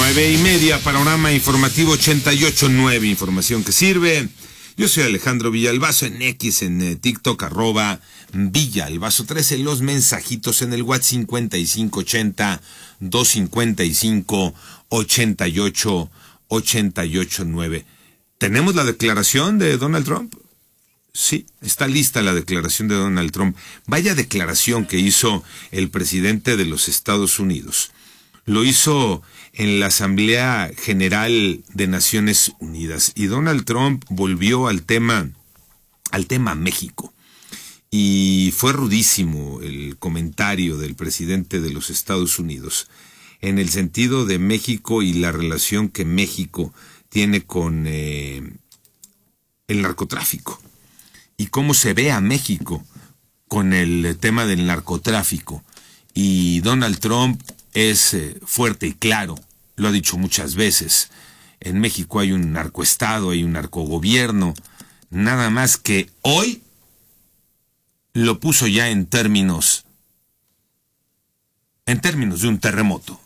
9:30, panorama informativo 88.9, información que sirve. Yo soy Alejandro Villalbazo, en X, en TikTok, @Villalbazo13, los mensajitos en el WhatsApp 5580-255-8889. ¿Tenemos la declaración de Donald Trump? Sí, está lista la declaración de Donald Trump. Vaya declaración que hizo el presidente de los Estados Unidos. Lo hizo en la Asamblea General de Naciones Unidas. Y Donald Trump volvió al tema México. Y fue rudísimo el comentario del presidente de los Estados Unidos en el sentido de México y la relación que México tiene con el narcotráfico. Y cómo se ve a México con el tema del narcotráfico. Y Donald Trump es fuerte y claro, lo ha dicho muchas veces. En México hay un narcoestado, hay un narcogobierno, nada más que hoy lo puso ya en términos de un terremoto.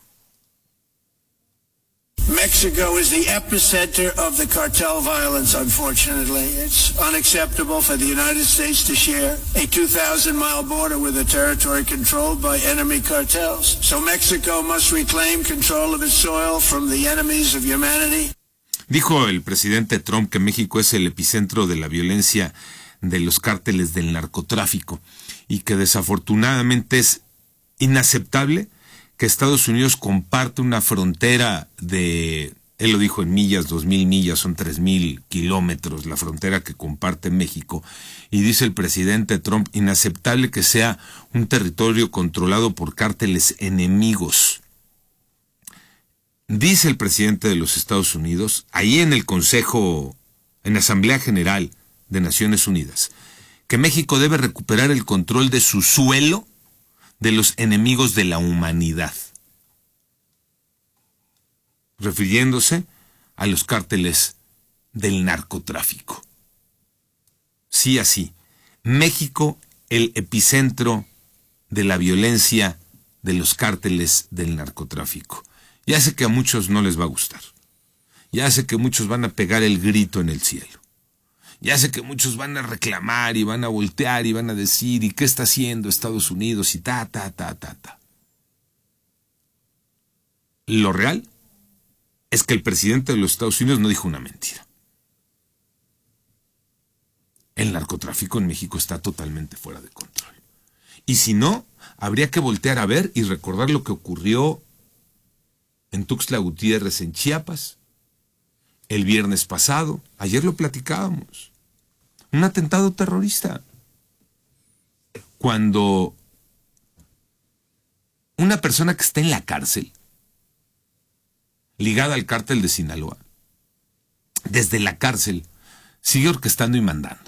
Mexico is the epicenter of the cartel violence, unfortunately. It's unacceptable for the United States to share a 2,000-mile border with a territory controlled by enemy cartels. So Mexico must reclaim control of its soil from the enemies of humanity. Dijo el presidente Trump que México es el epicentro de la violencia de los cárteles del narcotráfico y que desafortunadamente es inaceptable que Estados Unidos comparte una frontera de, él lo dijo en millas, 2,000 millas, son 3,000 kilómetros, la frontera que comparte México. Y dice el presidente Trump, inaceptable que sea un territorio controlado por cárteles enemigos. Dice el presidente de los Estados Unidos, ahí en el Consejo, en la Asamblea General de Naciones Unidas, que México debe recuperar el control de su suelo de los enemigos de la humanidad, refiriéndose a los cárteles del narcotráfico. Sí, así, México, el epicentro de la violencia de los cárteles del narcotráfico. Ya sé que a muchos no les va a gustar, ya sé que muchos van a pegar el grito en el cielo, ya sé que muchos van a reclamar y van a voltear y van a decir, ¿y qué está haciendo Estados Unidos? Y ta. Lo real es que el presidente de los Estados Unidos no dijo una mentira. El narcotráfico en México está totalmente fuera de control. Y si no, habría que voltear a ver y recordar lo que ocurrió en Tuxtla Gutiérrez, en Chiapas, el viernes pasado. Ayer lo platicábamos. Un atentado terrorista. Cuando una persona que está en la cárcel, ligada al cártel de Sinaloa, desde la cárcel sigue orquestando y mandando.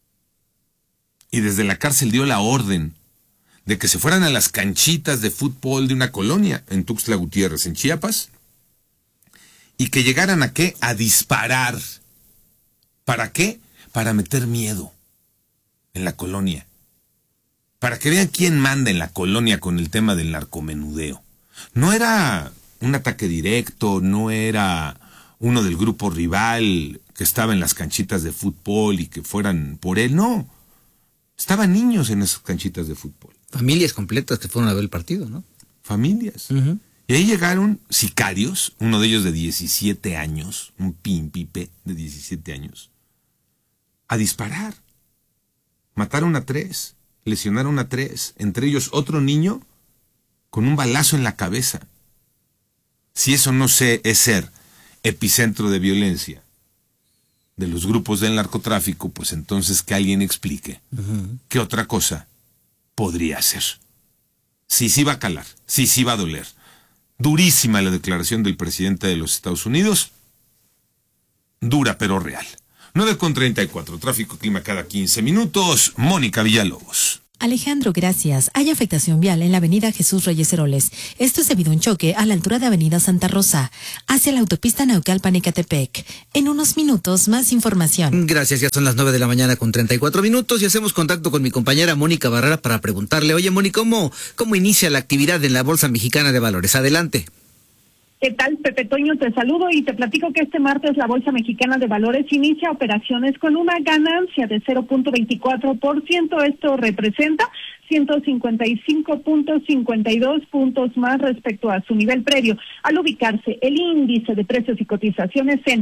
Y desde la cárcel dio la orden de que se fueran a las canchitas de fútbol de una colonia en Tuxtla Gutiérrez, en Chiapas, y que llegaran ¿a qué? A disparar. ¿Para qué? Para meter miedo en la colonia. Para que vean quién manda en la colonia con el tema del narcomenudeo. No era un ataque directo, no era uno del grupo rival que estaba en las canchitas de fútbol y que fueran por él, no. Estaban niños en esas canchitas de fútbol. Familias completas que fueron a ver el partido, ¿no? Familias. Y ahí llegaron sicarios, uno de ellos de 17 años, un pimpipe de 17 años, a disparar. Mataron a 3, lesionaron a 3, entre ellos otro niño con un balazo en la cabeza. Si eso no es ser epicentro de violencia de los grupos del narcotráfico, pues entonces que alguien explique qué otra cosa podría ser. Sí va a calar, sí va a doler. Durísima la declaración del presidente de los Estados Unidos, dura pero real. 9:34, tráfico y clima cada 15 minutos. Mónica Villalobos. Alejandro, gracias. Hay afectación vial en la avenida Jesús Reyes Heroles. Esto es debido a un choque a la altura de avenida Santa Rosa, hacia la autopista Naucalpan-Ecatepec. En unos minutos, más información. Gracias, ya son las 9 de la mañana con 34 minutos y hacemos contacto con mi compañera Mónica Barrera para preguntarle, oye Mónica, ¿cómo inicia la actividad en la Bolsa Mexicana de Valores? Adelante. ¿Qué tal, Pepe Toño? Te saludo y te platico que este martes la Bolsa Mexicana de Valores inicia operaciones con una ganancia de 0.24%. Esto representa 155.52 puntos más respecto a su nivel previo, al ubicarse el índice de precios y cotizaciones en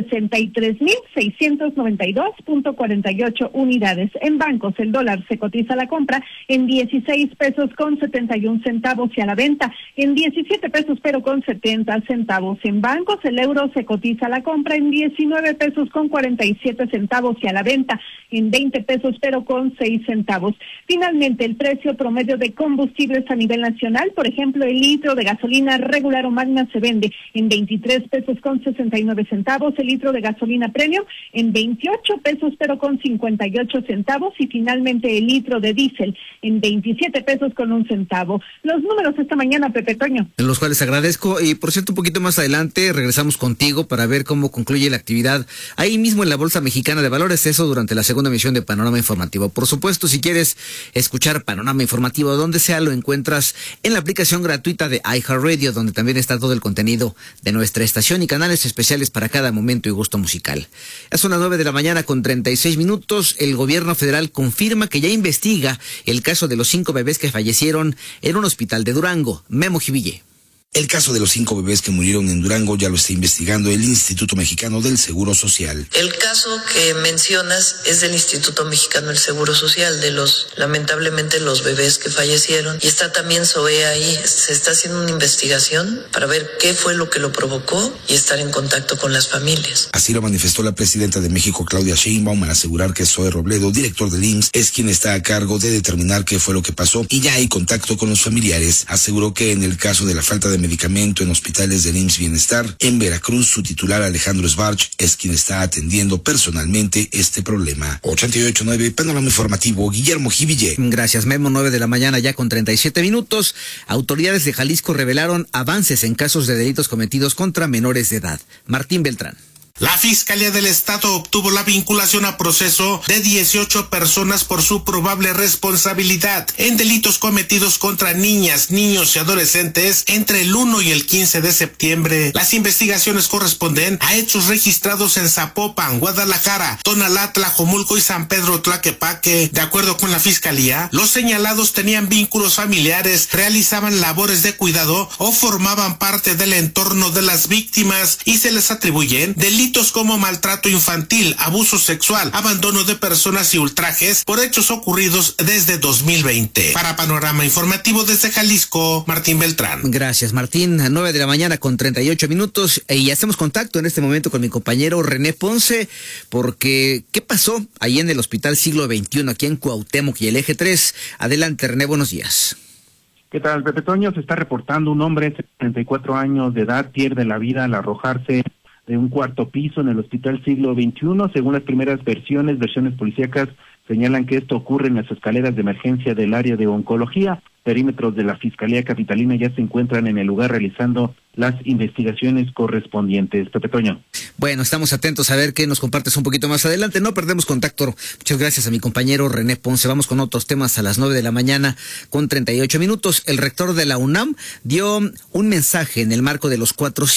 63.692.48 unidades. En bancos, el dólar se cotiza a la compra en 16 pesos con 71 centavos y a la venta en 17 pesos pero con 70 centavos. En bancos, el euro se cotiza a la compra en 19 pesos con 47 centavos y a la venta en 20 pesos pero con 6 centavos. Finalmente, el precio promedio de combustibles a nivel nacional, por ejemplo, el litro de gasolina regular o magna se vende en 23 pesos con 69 centavos, el litro de gasolina premium en 28 pesos pero con 58 centavos y finalmente el litro de diésel en 27 pesos con 1 centavo. Los números esta mañana, Pepe Toño. En los cuales agradezco y por cierto un poquito más adelante regresamos contigo para ver cómo concluye la actividad ahí mismo en la Bolsa Mexicana de Valores, eso durante la segunda emisión de Panorama Informativo. Por supuesto, si quieres escuchar Panorama Informativo donde sea, lo encuentras en la aplicación gratuita de iHeartRadio, donde también está todo el contenido de nuestra estación y canales especiales para cada momento y gusto musical. Son las 9 de la mañana con 36 minutos. El gobierno federal confirma que ya investiga el caso de los 5 bebés que fallecieron en un hospital de Durango. Memo Jiville. El caso de los 5 bebés que murieron en Durango ya lo está investigando el Instituto Mexicano del Seguro Social. El caso que mencionas es del Instituto Mexicano del Seguro Social, lamentablemente los bebés que fallecieron. Y está también SOE ahí. Se está haciendo una investigación para ver qué fue lo que lo provocó y estar en contacto con las familias. Así lo manifestó la presidenta de México, Claudia Sheinbaum, al asegurar que Zoe Robledo, director del IMSS, es quien está a cargo de determinar qué fue lo que pasó y ya hay contacto con los familiares. Aseguró que en el caso de la falta de medicamento en hospitales del IMSS Bienestar, en Veracruz, su titular Alejandro Sbarch es quien está atendiendo personalmente este problema. 88.9, Panorama Informativo, Guillermo Jiville. Gracias, Memo. 9 de la mañana ya con 37 minutos. Autoridades de Jalisco revelaron avances en casos de delitos cometidos contra menores de edad. Martín Beltrán. La Fiscalía del Estado obtuvo la vinculación a proceso de 18 personas por su probable responsabilidad en delitos cometidos contra niñas, niños y adolescentes entre el 1 y el 15 de septiembre. Las investigaciones corresponden a hechos registrados en Zapopan, Guadalajara, Tonalá, Tlajomulco y San Pedro Tlaquepaque. De acuerdo con la Fiscalía, los señalados tenían vínculos familiares, realizaban labores de cuidado o formaban parte del entorno de las víctimas y se les atribuyen delitos como maltrato infantil, abuso sexual, abandono de personas y ultrajes por hechos ocurridos desde 2020. Para Panorama Informativo desde Jalisco, Martín Beltrán. Gracias, Martín. 9 de la mañana con 38 minutos y hacemos contacto en este momento con mi compañero René Ponce, porque ¿qué pasó ahí en el Hospital Siglo XXI, aquí en Cuauhtémoc y el Eje 3? Adelante, René, buenos días. ¿Qué tal, Pepe Toño? Se está reportando un hombre de 34 años de edad pierde la vida al arrojarse de un cuarto piso en el Hospital Siglo XXI. Según las primeras versiones policíacas, señalan que esto ocurre en las escaleras de emergencia del área de oncología. Perímetros de la Fiscalía Capitalina ya se encuentran en el lugar realizando las investigaciones correspondientes. Pepe Toño. Bueno, estamos atentos a ver qué nos compartes un poquito más adelante. No perdemos contacto. Muchas gracias a mi compañero René Ponce. Vamos con otros temas a las 9 de la mañana con 38 minutos. El rector de la UNAM dio un mensaje en el marco de los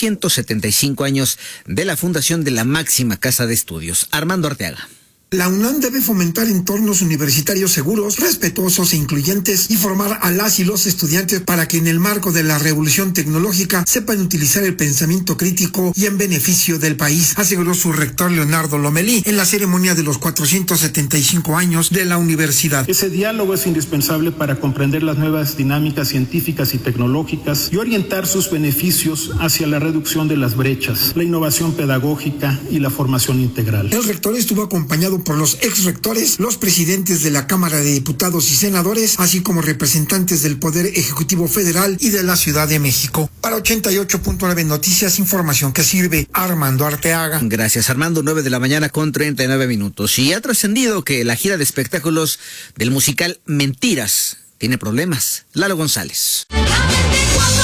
475 años de la fundación de la máxima casa de estudios. Armando Arteaga. La UNAM debe fomentar entornos universitarios seguros, respetuosos e incluyentes y formar a las y los estudiantes para que en el marco de la revolución tecnológica sepan utilizar el pensamiento crítico y en beneficio del país, aseguró su rector Leonardo Lomelí en la ceremonia de los 475 años de la universidad. Ese diálogo es indispensable para comprender las nuevas dinámicas científicas y tecnológicas y orientar sus beneficios hacia la reducción de las brechas, la innovación pedagógica y la formación integral. El rector estuvo acompañado por los exrectores, los presidentes de la Cámara de Diputados y Senadores, así como representantes del Poder Ejecutivo Federal y de la Ciudad de México. Para 88.9 Noticias, información que sirve. Armando Arteaga. Gracias, Armando. 9 de la mañana con 39 minutos. Y ha trascendido que la gira de espectáculos del musical Mentiras tiene problemas. Lalo González.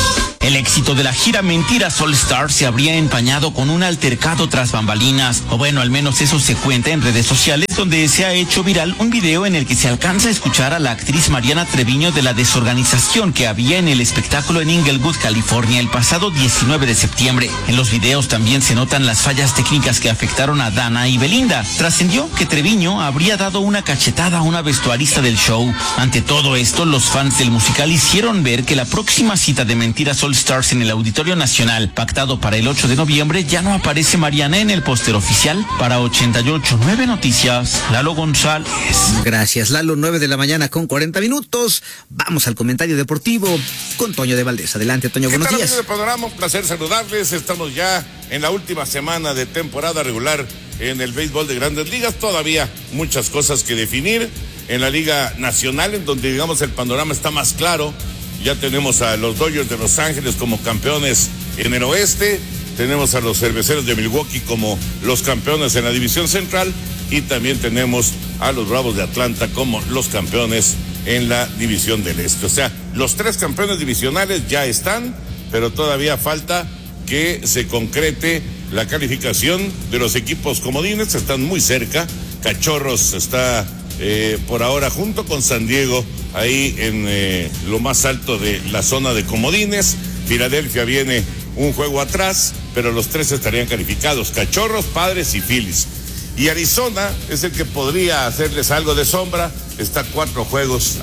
El éxito de la gira Mentiras All Star se habría empañado con un altercado tras bambalinas, o bueno, al menos eso se cuenta en redes sociales, donde se ha hecho viral un video en el que se alcanza a escuchar a la actriz Mariana Treviño de la desorganización que había en el espectáculo en Inglewood, California, el pasado 19 de septiembre. En los videos también se notan las fallas técnicas que afectaron a Dana y Belinda. Trascendió que Treviño habría dado una cachetada a una vestuarista del show. Ante todo esto, los fans del musical hicieron ver que la próxima cita de Mentiras All Stars en el Auditorio Nacional, pactado para el 8 de noviembre, ya no aparece Mariana en el póster oficial. Para 88.9 Noticias, Lalo González. Gracias, Lalo. 9 de la mañana con 40 minutos. Vamos al comentario deportivo con Toño de Valdés. Adelante, Toño, buenos días. Amigos de Panorama, un placer saludarles. Estamos ya en la última semana de temporada regular en el béisbol de Grandes Ligas. Todavía muchas cosas que definir en la Liga Nacional, en donde digamos el panorama está más claro. Ya tenemos a los Dodgers de Los Ángeles como campeones en el oeste, tenemos a los Cerveceros de Milwaukee como los campeones en la división central y también tenemos a los Bravos de Atlanta como los campeones en la división del este. O sea, los 3 campeones divisionales ya están, pero todavía falta que se concrete la calificación de los equipos comodines. Están muy cerca. Cachorros está por ahora junto con San Diego ahí en lo más alto de la zona de comodines. Filadelfia viene un juego atrás, pero los 3 estarían calificados: Cachorros, Padres y Phillies. Y Arizona es el que podría hacerles algo de sombra. Está a 4 juegos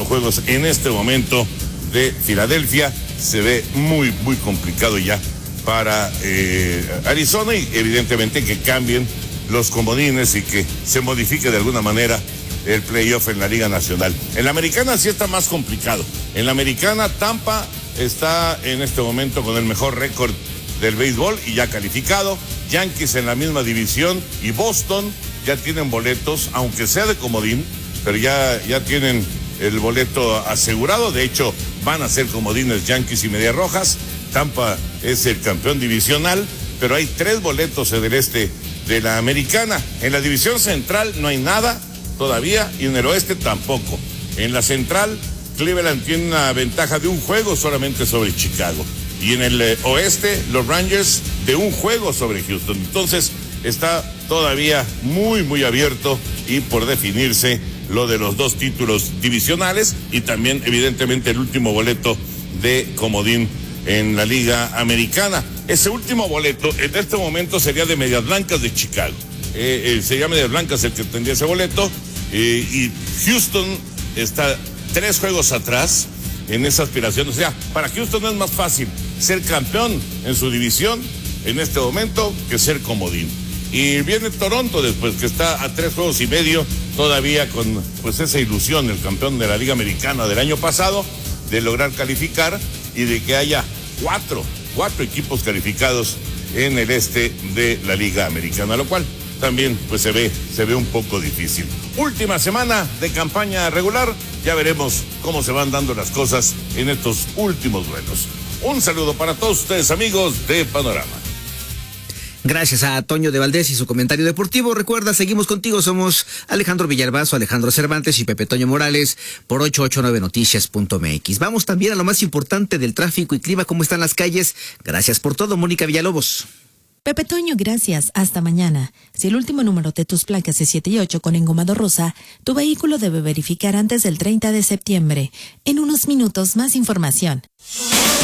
en este momento de Filadelfia. Se ve muy, muy complicado ya para Arizona, y evidentemente que cambien los comodines y que se modifique de alguna manera el playoff en la Liga Nacional. En la Americana sí está más complicado. En la Americana, Tampa está en este momento con el mejor récord del béisbol y ya calificado. Yankees en la misma división y Boston ya tienen boletos, aunque sea de comodín, pero ya tienen el boleto asegurado. De hecho, van a ser comodines Yankees y Medias Rojas. Tampa es el campeón divisional, pero hay 3 boletos en el este de la Americana. En la división central no hay nada todavía, y en el oeste tampoco. En la central, Cleveland tiene una ventaja de un juego solamente sobre Chicago, y en el oeste, los Rangers de un juego sobre Houston. Entonces está todavía muy, muy abierto y por definirse lo de los 2 títulos divisionales, y también evidentemente el último boleto de comodín en la Liga Americana. Ese último boleto en este momento sería de Medias Blancas de Chicago. Sería Medias Blancas el que tendría ese boleto, y Houston está 3 juegos atrás en esa aspiración. O sea, para Houston es más fácil ser campeón en su división en este momento que ser comodín. Y viene Toronto después, que está a 3 juegos y medio todavía con pues esa ilusión, el campeón de la Liga Americana del año pasado, de lograr calificar y de que haya 4 equipos calificados en el este de la Liga Americana, lo cual también pues se ve un poco difícil. Última semana de campaña regular, ya veremos cómo se van dando las cosas en estos últimos duelos. Un saludo para todos ustedes, amigos de Panorama. Gracias a Toño de Valdés y su comentario deportivo. Recuerda, seguimos contigo, somos Alejandro Villalbazo, Alejandro Cervantes y Pepe Toño Morales por 889noticias.mx. Vamos también a lo más importante del tráfico y clima, cómo están las calles. Gracias por todo, Mónica Villalobos. Pepe Toño, gracias. Hasta mañana. Si el último número de tus placas es 7 y 8 con engomado rosa, tu vehículo debe verificar antes del 30 de septiembre. En unos minutos, más información.